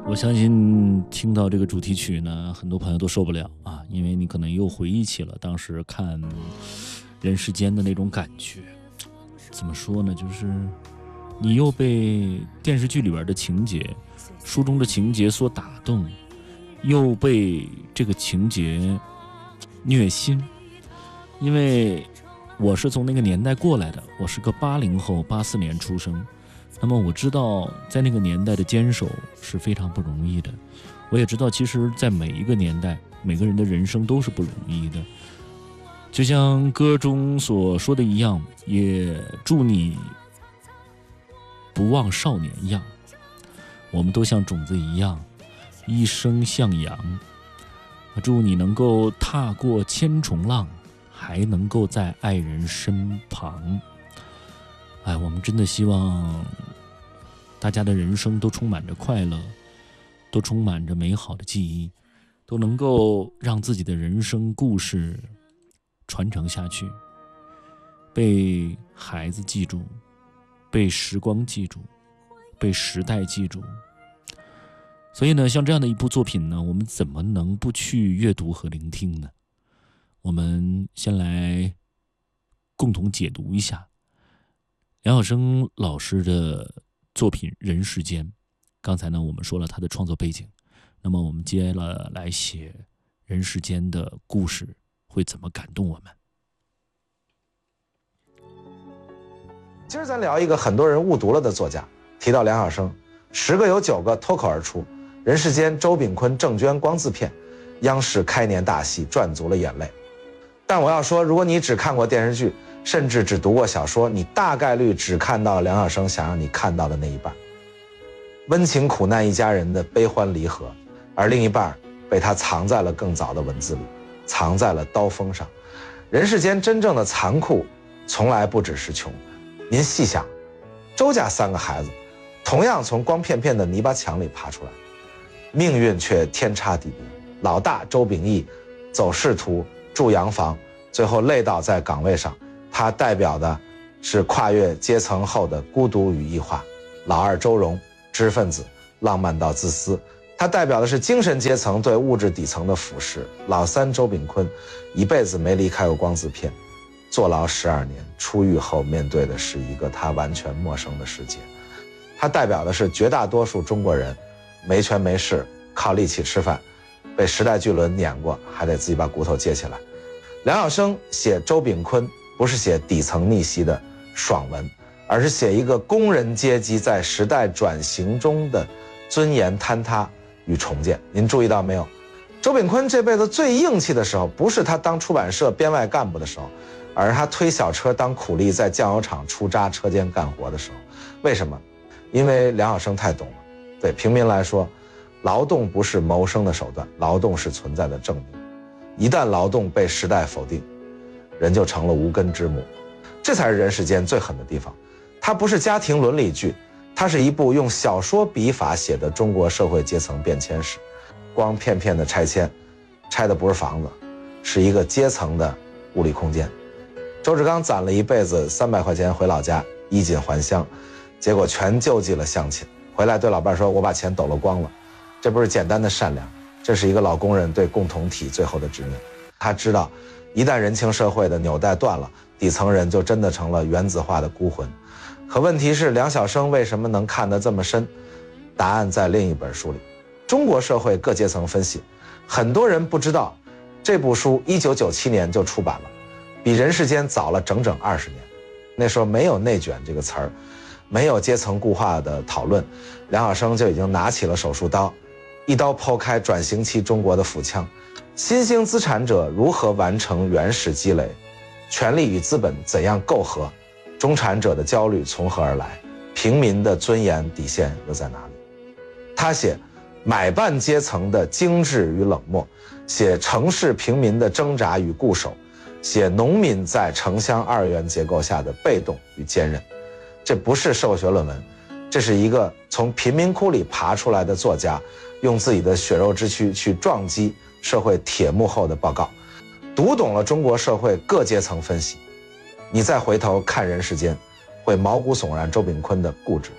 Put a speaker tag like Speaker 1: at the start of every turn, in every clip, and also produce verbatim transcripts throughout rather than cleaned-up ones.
Speaker 1: 我相信听到这个主题曲呢，很多朋友都受不了啊，因为你可能又回忆起了当时看人世间的那种感觉。怎么说呢，就是你又被电视剧里边的情节、书中的情节所打动，又被这个情节虐心。因为我是从那个年代过来的，我是个八零后，八四年出生。那么我知道在那个年代的坚守是非常不容易的，我也知道其实在每一个年代每个人的人生都是不容易的，就像歌中所说的一样，也祝你不忘少年样，我们都像种子一样一生向阳，祝你能够踏过千重浪，还能够在爱人身旁。哎，我们真的希望大家的人生都充满着快乐，都充满着美好的记忆，都能够让自己的人生故事传承下去，被孩子记住，被时光记住，被时代记住。所以呢，像这样的一部作品呢，我们怎么能不去阅读和聆听呢？我们先来共同解读一下梁晓声老师的作品《人世间》。刚才呢，我们说了他的创作背景，那么我们接了来写《人世间》的故事，会怎么感动我们？
Speaker 2: 今儿咱聊一个很多人误读了的作家，提到梁晓声，十个有九个脱口而出。《人世间》周秉昆、郑娟光自片，央视开年大戏赚足了眼泪。但我要说，如果你只看过电视剧，甚至只读过小说，你大概率只看到梁晓声想让你看到的那一半，温情苦难一家人的悲欢离合，而另一半被他藏在了更早的文字里，藏在了刀锋上。人世间真正的残酷从来不只是穷。您细想，周家三个孩子同样从光片片的泥巴墙里爬出来，命运却天差地别。老大周秉义走仕途，住洋房，最后累倒在岗位上，他代表的是跨越阶层后的孤独与异化。老二周荣，知识分子，浪漫到自私，他代表的是精神阶层对物质底层的腐蚀。老三周秉昆，一辈子没离开过光字片，坐牢十二年，出狱后面对的是一个他完全陌生的世界。他代表的是绝大多数中国人没权没势，靠力气吃饭，被时代巨轮碾过，还得自己把骨头接起来。梁晓声写周秉昆，不是写底层逆袭的爽文，而是写一个工人阶级在时代转型中的尊严坍塌与重建。您注意到没有？周秉昆这辈子最硬气的时候，不是他当出版社编外干部的时候，而是他推小车当苦力，在酱油厂出渣车间干活的时候。为什么？因为梁晓声太懂了。对平民来说，劳动不是谋生的手段，劳动是存在的证明。一旦劳动被时代否定，人就成了无根之木。这才是人世间最狠的地方。它不是家庭伦理剧，它是一部用小说笔法写的中国社会阶层变迁史。光片片的拆迁，拆的不是房子，是一个阶层的物理空间。周志刚攒了一辈子三百块钱回老家衣锦还乡，结果全救济了乡亲。回来对老伴说，我把钱抖了光了。这不是简单的善良，这是一个老工人对共同体最后的执念。他知道一旦人情社会的纽带断了，底层人就真的成了原子化的孤魂。可问题是，梁晓声为什么能看得这么深？答案在另一本书里，中国社会各阶层分析。很多人不知道，这部书一九九七年就出版了，比人世间早了整整二十年。那时候没有内卷这个词儿，没有阶层固化的讨论，梁晓声就已经拿起了手术刀，一刀剖开转型期中国的腹腔。新兴资产者如何完成原始积累？权力与资本怎样媾和？中产者的焦虑从何而来？平民的尊严底线又在哪里？他写买办阶层的精致与冷漠，写城市平民的挣扎与固守，写农民在城乡二元结构下的被动与坚韧。这不是社会学论文，这是一个从贫民窟里爬出来的作家用自己的血肉之躯去撞击社会铁幕后的报告。读懂了中国社会各阶层分析，你再回头看人世间，会毛骨悚然周秉昆的固执，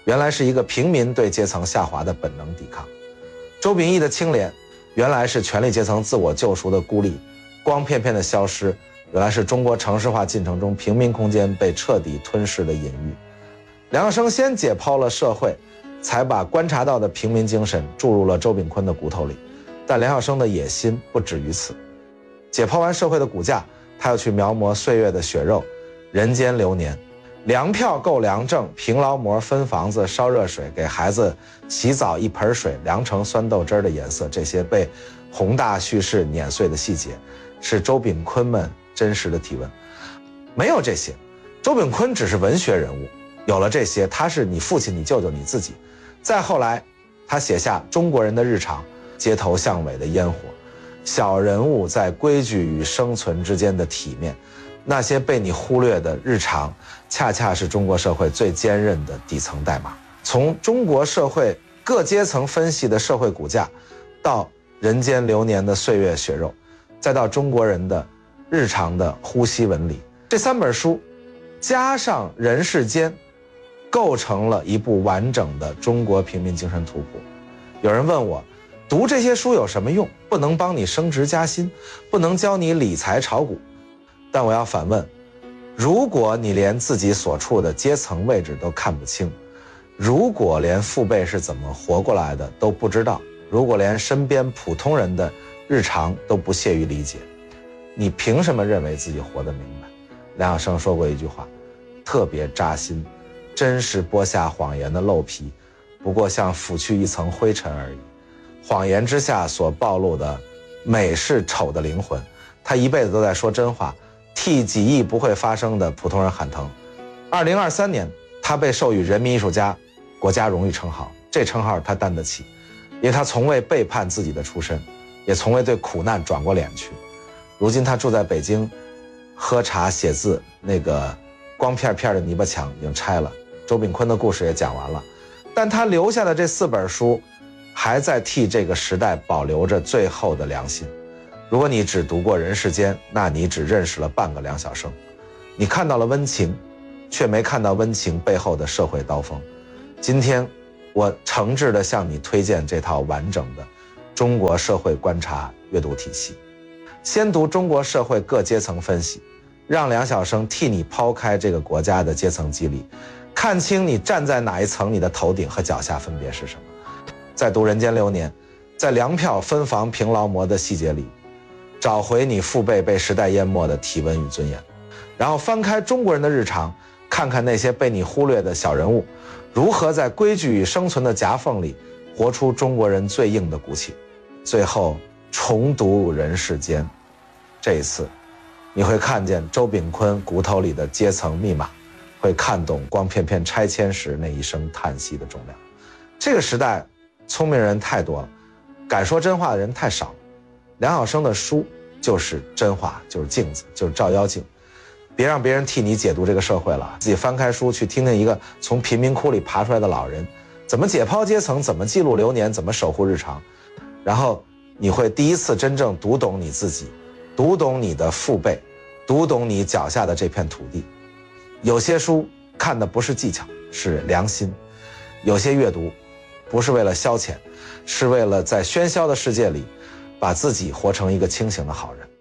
Speaker 2: 原来是一个平民对阶层下滑的本能抵抗。周秉义的清廉，原来是权力阶层自我救赎的孤立。光片片的消失，原来是中国城市化进程中平民空间被彻底吞噬的隐喻。梁晓声先解剖了社会，才把观察到的平民精神注入了周秉昆的骨头里。但梁晓声的野心不止于此，解剖完社会的骨架，他要去描摹岁月的血肉，人间流年。粮票够粮正，平劳模分房子，烧热水给孩子洗澡，一盆水凉成酸豆汁的颜色，这些被宏大叙事碾碎的细节，是周秉昆们真实的提问。没有这些，周秉昆只是文学人物；有了这些，他是你父亲、你舅舅、你自己。再后来，他写下中国人的日常，街头巷尾的烟火，小人物在规矩与生存之间的体面，那些被你忽略的日常，恰恰是中国社会最坚韧的底层代码。从中国社会各阶层分析的社会骨架，到人间流年的岁月血肉，再到中国人的日常的呼吸纹理，这三本书加上人世间，构成了一部完整的中国平民精神图谱。有人问我，读这些书有什么用？不能帮你升职加薪，不能教你理财炒股。但我要反问，如果你连自己所处的阶层位置都看不清，如果连父辈是怎么活过来的都不知道，如果连身边普通人的日常都不屑于理解，你凭什么认为自己活得明白？梁晓声说过一句话，特别扎心，真实剥下谎言的漏皮，不过像拂去一层灰尘而已。谎言之下所暴露的美是丑的灵魂，他一辈子都在说真话，替几亿不会发声的普通人喊疼。二零二三年，他被授予人民艺术家国家荣誉称号，这称号他担得起，因为他从未背叛自己的出身，也从未对苦难转过脸去。如今他住在北京，喝茶写字，那个光片片的泥巴墙已经拆了，周秉昆的故事也讲完了，但他留下的这四本书还在替这个时代保留着最后的良心。如果你只读过人世间，那你只认识了半个梁晓声，你看到了温情，却没看到温情背后的社会刀锋。今天我诚挚地向你推荐这套完整的中国社会观察阅读体系。先读中国社会各阶层分析，让梁晓声替你抛开这个国家的阶层机理，看清你站在哪一层，你的头顶和脚下分别是什么。再读人间流年，在粮票分房平劳模的细节里，找回你父辈被时代淹没的体温与尊严。然后翻开中国人的日常，看看那些被你忽略的小人物，如何在规矩与生存的夹缝里活出中国人最硬的骨气。最后重读人世间，这一次你会看见周秉昆骨头里的阶层密码，会看懂光片片拆迁时那一声叹息的重量。这个时代聪明人太多了，敢说真话的人太少了。梁晓声的书就是真话，就是镜子，就是照妖镜。别让别人替你解读这个社会了，自己翻开书去听听一个从贫民窟里爬出来的老人怎么解剖阶层，怎么记录流年，怎么守护日常。然后你会第一次真正读懂你自己，读懂你的父辈，读懂你脚下的这片土地。有些书看的不是技巧，是良心；有些阅读不是为了消遣，是为了在喧嚣的世界里把自己活成一个清醒的好人。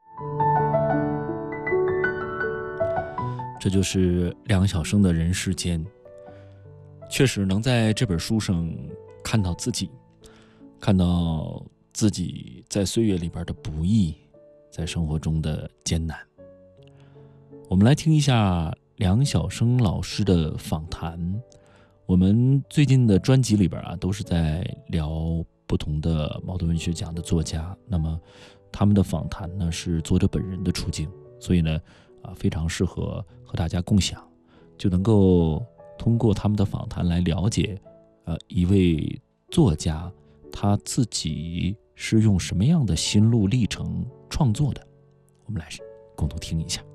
Speaker 1: 这就是梁晓声的人世间，确实能在这本书上看到自己，看到自己在岁月里边的不易，在生活中的艰难。我们来听一下梁晓声老师的访谈。我们最近的专辑里边啊，都是在聊不同的茅盾文学奖的作家，那么他们的访谈呢是作者本人的处境，所以呢啊非常适合和大家共享，就能够通过他们的访谈来了解呃一位作家他自己是用什么样的心路历程创作的。我们来共同听一下。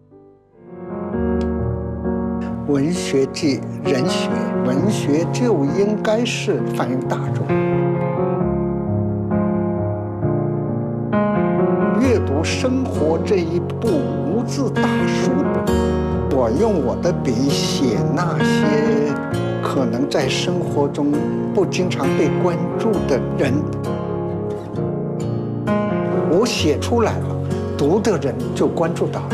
Speaker 3: 文学即人学，文学就应该是反映大众。阅读生活这一部无字大书，我用我的笔写那些可可能在生活中不经常被关注的人。我写出来了，读的人就关注到了。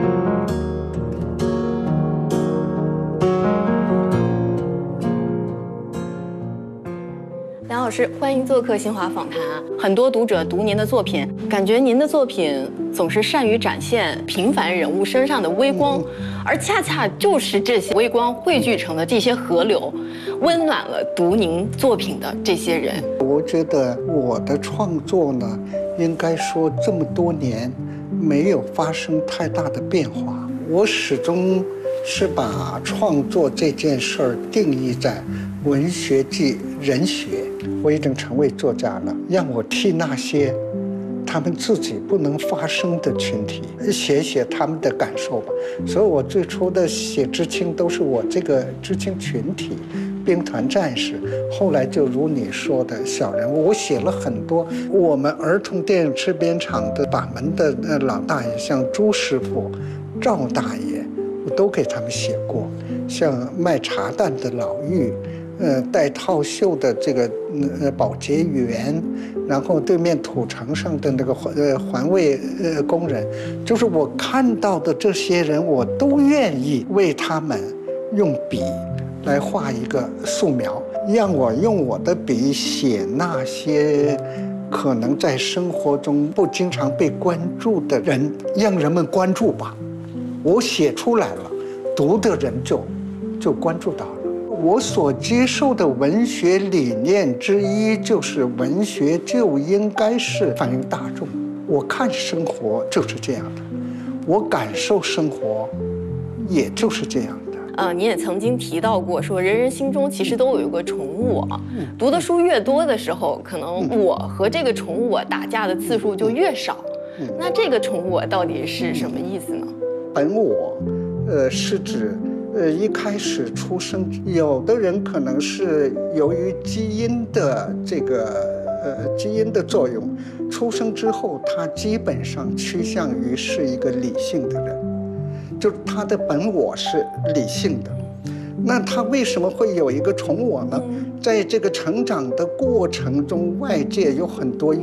Speaker 4: 梁老师，欢迎做客新华访谈啊！很多读者读您的作品，感觉您的作品总是善于展现平凡人物身上的微光，而恰恰就是这些微光汇聚成的这些河流，温暖了读您作品的这些人。
Speaker 3: 我觉得我的创作呢，应该说这么多年没有发生太大的变化。我始终是把创作这件事儿定义在文学即人学。我已经成为作家了，让我替那些他们自己不能发声的群体写写他们的感受吧。所以我最初的写知青都是我这个知青群体兵团战士，后来就如你说的小人物，我写了很多我们儿童电影制片厂的把门的呃老大爷，像朱师傅、赵大爷，我都给他们写过。像卖茶蛋的老妪，呃，戴套袖的这个呃保洁员，然后对面土城上的那个环呃环卫呃工人，就是我看到的这些人，我都愿意为他们用笔来画一个素描，让我用我的笔写那些可能在生活中不经常被关注的人，让人们关注吧。我写出来了，读的人就就关注到了。我所接受的文学理念之一就是文学就应该是反映大众。我看生活就是这样的，我感受生活也就是这样的。
Speaker 4: 呃，你也曾经提到过，说人人心中其实都有一个宠物我。嗯、读的书越多的时候，可能我和这个宠物我打架的次数就越少。嗯、那这个宠物我到底是什么意思呢？
Speaker 3: 本我，呃，是指。呃，一开始出生，有的人可能是由于基因的这个呃基因的作用，出生之后他基本上趋向于是一个理性的人，就是他的本我是理性的。那他为什么会有一个宠我呢？在这个成长的过程中，外界有很多